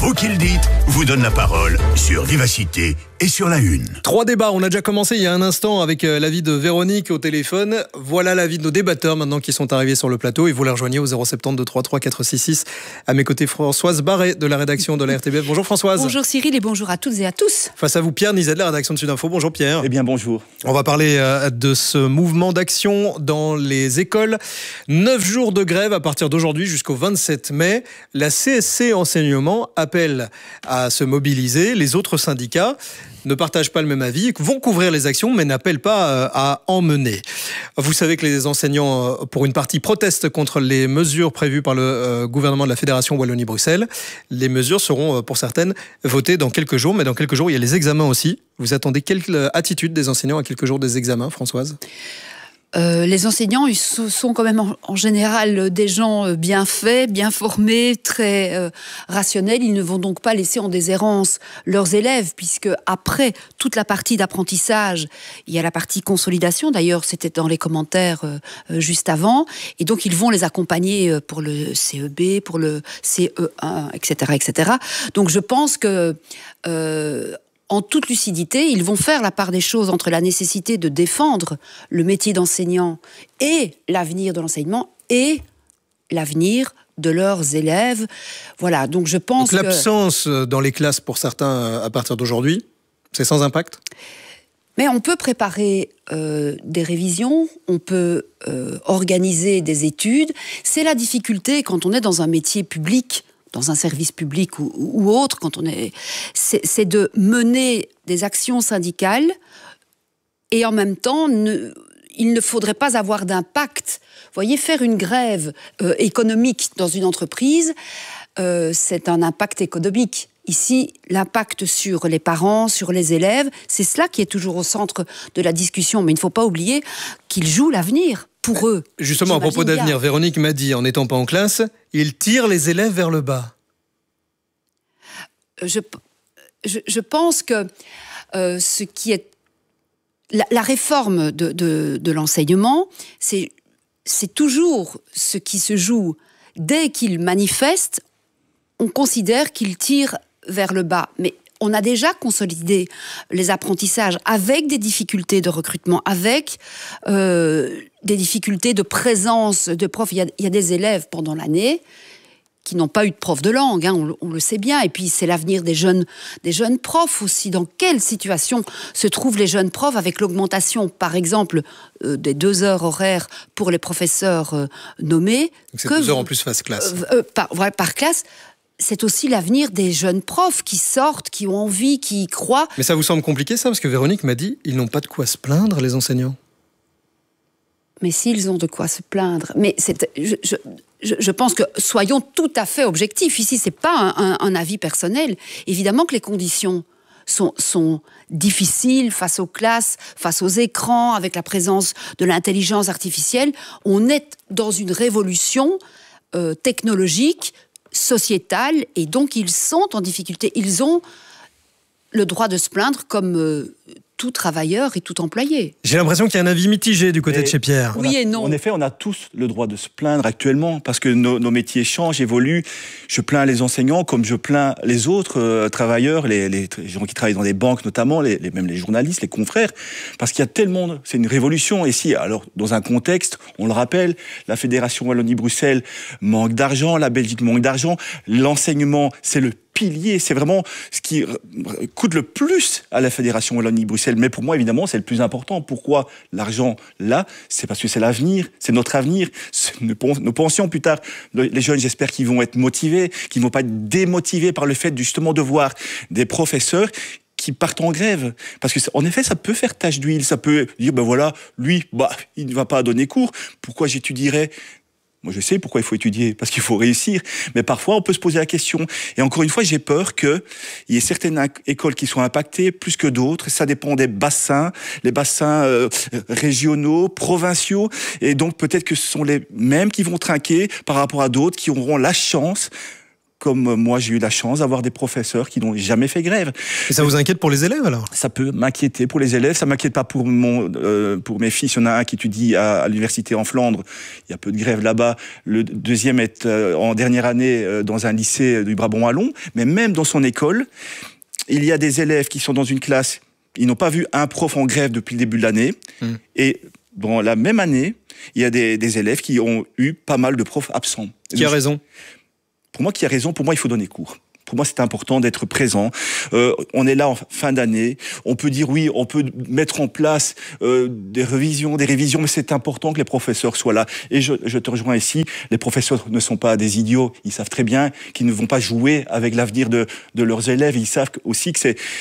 Vous qui le dites vous donne la parole sur Vivacité et sur La Une. 3 débats, on a déjà commencé il y a un instant avec l'avis de Véronique au téléphone. Voilà l'avis de nos débatteurs maintenant qui sont arrivés sur le plateau et vous les rejoignez au 072 33 466. À mes côtés, Françoise Barret de la rédaction de la RTBF. Bonjour Françoise. Bonjour Cyril et bonjour à toutes et à tous. Face à vous Pierre Nizet de la rédaction de Sud Info. Bonjour Pierre. Eh bien bonjour. On va parler de ce mouvement d'action dans les écoles. 9 jours de grève à partir d'aujourd'hui jusqu'au 27 mai. La CSC Enseignement appelle à se mobiliser. Les autres syndicats ne partagent pas le même avis, vont couvrir les actions, mais n'appellent pas à en mener. Vous savez que les enseignants, pour une partie, protestent contre les mesures prévues par le gouvernement de la Fédération Wallonie-Bruxelles. Les mesures seront, pour certaines, votées dans quelques jours, mais dans quelques jours, il y a les examens aussi. Vous attendez quelle attitude des enseignants à quelques jours des examens, Françoise ? Les enseignants, ils sont quand même en général des gens bien faits, bien formés, très rationnels. Ils ne vont donc pas laisser en déshérence leurs élèves, puisque après toute la partie d'apprentissage, il y a la partie consolidation. D'ailleurs, c'était dans les commentaires juste avant. Et donc, ils vont les accompagner pour le CEB, pour le CE1, etc., etc. Donc, je pense que en toute lucidité, ils vont faire la part des choses entre la nécessité de défendre le métier d'enseignant et l'avenir de l'enseignement et l'avenir de leurs élèves. Voilà, donc je pense donc, l'absence dans les classes pour certains à partir d'aujourd'hui, c'est sans impact ? Mais on peut préparer des révisions, on peut organiser des études. C'est la difficulté quand on est dans un métier public, dans un service public ou autre, c'est de mener des actions syndicales et en même temps, il ne faudrait pas avoir d'impact. Vous voyez, faire une grève économique dans une entreprise, c'est un impact économique. Ici, l'impact sur les parents, sur les élèves, c'est cela qui est toujours au centre de la discussion. Mais il ne faut pas oublier qu'ils jouent l'avenir. Pour eux. Justement, à propos d'avenir, Véronique m'a dit, en n'étant pas en classe, il tire les élèves vers le bas. Je pense que ce qui est la réforme de l'enseignement, c'est toujours ce qui se joue dès qu'il manifeste. On considère qu'il tire vers le bas, mais on a déjà consolidé les apprentissages avec des difficultés de recrutement, avec des difficultés de présence de profs. Il y a des élèves pendant l'année qui n'ont pas eu de prof de langue, hein, on le sait bien. Et puis, c'est l'avenir des jeunes profs aussi. Dans quelle situation se trouvent les jeunes profs avec l'augmentation, par exemple, des 2 heures horaires pour les professeurs nommés. Donc c'est 2 heures en plus face classe. Par classe. C'est aussi l'avenir des jeunes profs qui sortent, qui ont envie, qui y croient. Mais ça vous semble compliqué ça ? Parce que Véronique m'a dit, ils n'ont pas de quoi se plaindre, les enseignants. Mais s'ils ont de quoi se plaindre... Mais je pense que soyons tout à fait objectifs. Ici, ce n'est pas un avis personnel. Évidemment que les conditions sont difficiles face aux classes, face aux écrans, avec la présence de l'intelligence artificielle. On est dans une révolution technologique, sociétale, et donc ils sont en difficulté. Ils ont le droit de se plaindre comme tout travailleur et tout employé. J'ai l'impression qu'il y a un avis mitigé du côté de chez Pierre. Oui et non. En effet, on a tous le droit de se plaindre actuellement parce que nos métiers changent, évoluent. Je plains les enseignants comme je plains les autres travailleurs, les gens qui travaillent dans les banques notamment, même les journalistes, les confrères, parce qu'il y a tellement... C'est une révolution. Et si, alors, dans un contexte, on le rappelle, la Fédération Wallonie-Bruxelles manque d'argent, la Belgique manque d'argent, l'enseignement, c'est le pilier, c'est vraiment ce qui coûte le plus à la Fédération Wallonie-Bruxelles. Mais pour moi, évidemment, c'est le plus important. Pourquoi l'argent là ? C'est parce que c'est l'avenir, c'est notre avenir. Nous pensions plus tard, les jeunes, j'espère qu'ils vont être motivés, qu'ils ne vont pas être démotivés par le fait justement de voir des professeurs qui partent en grève. Parce que, en effet, ça peut faire tache d'huile, ça peut dire, ben voilà, lui, il ne va pas donner cours. Pourquoi j'étudierais ? Moi, je sais pourquoi il faut étudier, parce qu'il faut réussir. Mais parfois, on peut se poser la question. Et encore une fois, j'ai peur qu'il y ait certaines écoles qui soient impactées plus que d'autres. Ça dépend des bassins, les bassins régionaux, provinciaux. Et donc, peut-être que ce sont les mêmes qui vont trinquer par rapport à d'autres qui auront la chance, comme moi, j'ai eu la chance d'avoir des professeurs qui n'ont jamais fait grève. Et ça vous inquiète pour les élèves alors? Ça peut m'inquiéter pour les élèves, ça m'inquiète pas pour mes fils. Il y en a un qui étudie à l'université en Flandre, il y a peu de grève là-bas. Le deuxième est en dernière année dans un lycée du Brabant wallon, mais même dans son école, il y a des élèves qui sont dans une classe, ils n'ont pas vu un prof en grève depuis le début de l'année, et dans la même année, il y a des élèves qui ont eu pas mal de profs absents. Qui a raison? Pour moi, il faut donner cours. Pour moi, c'est important d'être présent. On est là en fin d'année. On peut dire oui, on peut mettre en place des révisions, mais c'est important que les professeurs soient là. Et je te rejoins ici. Les professeurs ne sont pas des idiots. Ils savent très bien qu'ils ne vont pas jouer avec l'avenir de leurs élèves. Ils savent aussi que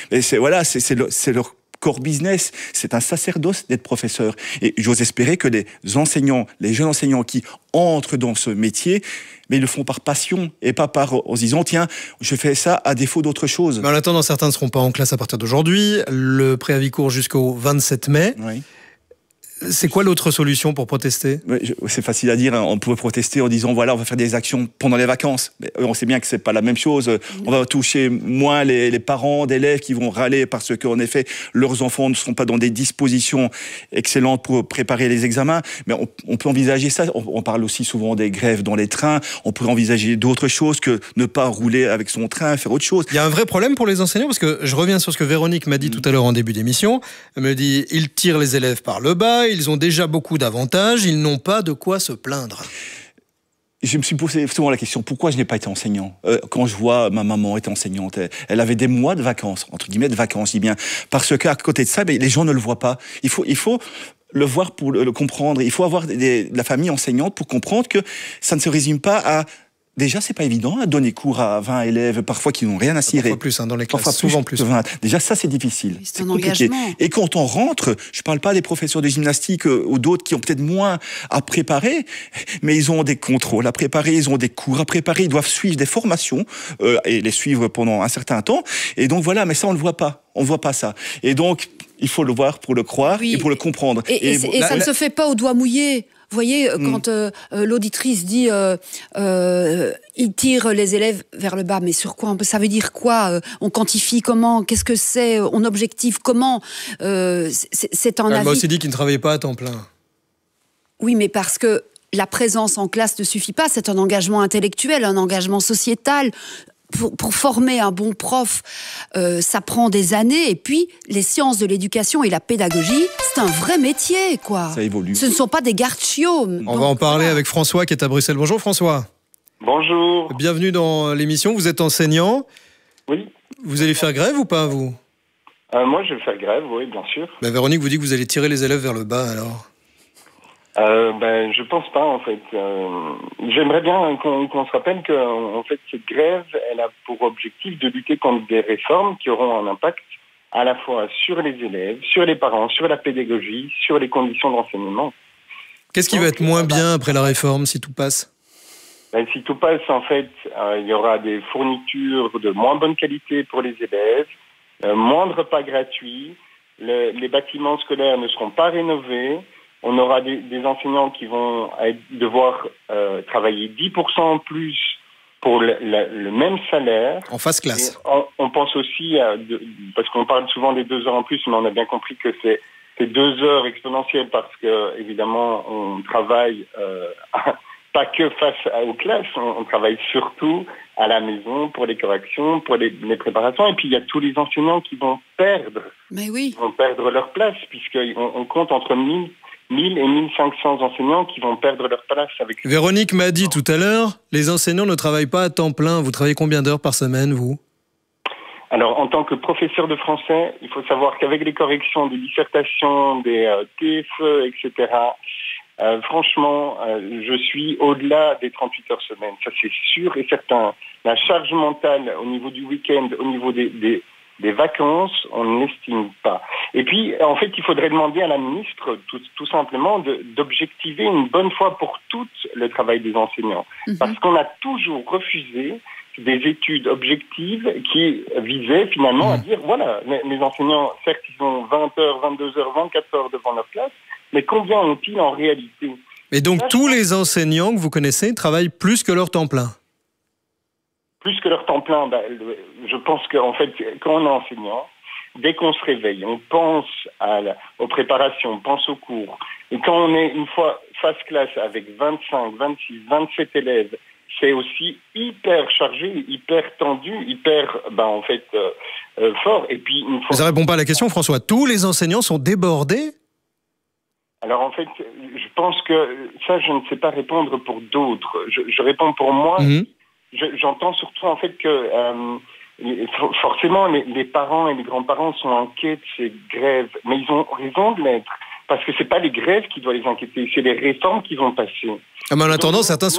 c'est leur core business, c'est un sacerdoce d'être professeur. Et j'ose espérer que les enseignants, les jeunes enseignants qui entrent dans ce métier, mais ils le font par passion et pas en se disant tiens, je fais ça à défaut d'autre chose. Mais en attendant, certains ne seront pas en classe à partir d'aujourd'hui. Le préavis court jusqu'au 27 mai. Oui. C'est quoi l'autre solution pour protester? C'est facile à dire, hein. On pourrait protester en disant voilà, on va faire des actions pendant les vacances. Mais on sait bien que c'est pas la même chose. On va toucher moins les parents d'élèves qui vont râler parce qu'en effet, leurs enfants ne sont pas dans des dispositions excellentes pour préparer les examens. Mais on peut envisager ça. On parle aussi souvent des grèves dans les trains. On pourrait envisager d'autres choses que ne pas rouler avec son train, faire autre chose. Il y a un vrai problème pour les enseignants parce que je reviens sur ce que Véronique m'a dit tout à l'heure en début d'émission. Elle me dit ils tirent les élèves par le bas. Ils ont déjà beaucoup d'avantages, ils n'ont pas de quoi se plaindre. Je me suis posé souvent la question, pourquoi je n'ai pas été enseignant? Quand je vois ma maman était enseignante, elle avait des mois de vacances, entre guillemets de vacances, je dis bien, parce qu'à côté de ça, les gens ne le voient pas. Il faut le voir pour le comprendre. Il faut avoir de la famille enseignante pour comprendre que ça ne se résume pas à... Déjà, c'est pas évident à donner cours à 20 élèves, parfois qui n'ont rien à cirer. Parfois plus, dans les classes, parfois souvent plus. 20. Déjà, ça, c'est difficile. C'est un compliqué. Engagement. Et quand on rentre, je parle pas des professeurs de gymnastique ou d'autres qui ont peut-être moins à préparer, mais ils ont des contrôles à préparer, ils ont des cours à préparer, ils doivent suivre des formations et les suivre pendant un certain temps. Et donc voilà, mais ça, on le voit pas. On voit pas ça. Et donc, il faut le voir pour le croire et pour le comprendre. Et ça ne se fait pas au doigt mouillé. Vous voyez, quand l'auditrice dit il tire les élèves vers le bas, mais sur quoi? Ça veut dire quoi? On quantifie comment? Qu'est-ce que c'est? On objective comment? C'est un avis. Elle m'a aussi dit qu'il ne travaillait pas à temps plein. Oui, mais parce que la présence en classe ne suffit pas. C'est un engagement intellectuel, un engagement sociétal. Pour former un bon prof, ça prend des années. Et puis, les sciences de l'éducation et la pédagogie, c'est un vrai métier, quoi. Ça évolue. Ce ne sont pas des garde-chiots. On va en parler avec François qui est à Bruxelles. Bonjour François. Bonjour. Bienvenue dans l'émission. Vous êtes enseignant. Oui. Vous allez faire grève ou pas, vous? Moi, je vais faire grève, oui, bien sûr. Véronique vous dit que vous allez tirer les élèves vers le bas, alors? Je pense pas, en fait. J'aimerais bien qu'on se rappelle que, en fait, cette grève, elle a pour objectif de lutter contre des réformes qui auront un impact à la fois sur les élèves, sur les parents, sur la pédagogie, sur les conditions d'enseignement. Qu'est-ce qui va être moins bien après la réforme, si tout passe? Si tout passe, en fait, il y aura des fournitures de moins bonne qualité pour les élèves, moins de repas gratuits, les bâtiments scolaires ne seront pas rénovés. On aura des enseignants qui vont devoir travailler 10% en plus pour le même salaire. En phase classe. On pense aussi, parce qu'on parle souvent des 2 heures en plus, mais on a bien compris que c'est 2 heures exponentielles parce que, évidemment, on travaille pas que face aux classes, on travaille surtout à la maison pour les corrections, pour les préparations. Et puis, il y a tous les enseignants qui vont perdre. Mais oui. Ils vont perdre leur place puisqu'on compte entre 1000 et 1500 enseignants qui vont perdre leur place. Véronique m'a dit tout à l'heure, les enseignants ne travaillent pas à temps plein. Vous travaillez combien d'heures par semaine, vous? Alors, en tant que professeur de français, il faut savoir qu'avec les corrections des dissertations, des TFE, etc., franchement, je suis au-delà des 38 heures semaine. Ça, c'est sûr et certain. La charge mentale au niveau du week-end, au niveau des vacances, on ne l'estime pas. Et puis, en fait, il faudrait demander à la ministre, tout simplement, d'objectiver une bonne fois pour toutes le travail des enseignants. Parce qu'on a toujours refusé des études objectives qui visaient finalement à dire, voilà, les enseignants, certes, ils ont 20 heures, 22 heures, 24 heures devant leur classe, mais combien ont-ils en réalité? Et donc, tous les enseignants que vous connaissez travaillent plus que leur temps plein? plus que leur temps plein, je pense qu'en fait, quand on est enseignant, dès qu'on se réveille, on pense aux préparations, on pense aux cours. Et quand on est une fois face classe avec 25, 26, 27 élèves, c'est aussi hyper chargé, hyper tendu, hyper, fort. Et puis, une fois... Ça répond pas à la question, François. Tous les enseignants sont débordés? Alors en fait, je pense que ça, je ne sais pas répondre pour d'autres. Je réponds pour moi. J'entends surtout en fait que forcément les parents et les grands-parents sont inquiets de ces grèves, mais ils ont raison de l'être, parce que c'est pas les grèves qui doivent les inquiéter, c'est les réformes qui vont passer. Mais en attendant, certains sont